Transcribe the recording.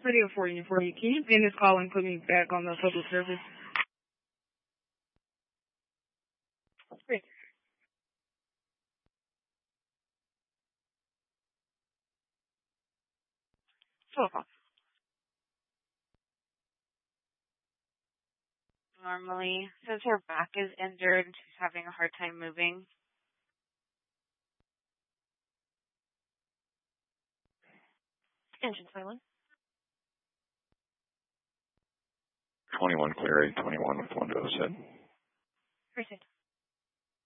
Radio 40 for you. Can you end this call and put me back on the public service? Great. Telephone. Normally, since her back is injured, she's having a hard time moving. Engine silent. 21 clear, 821 with windows set. Precinct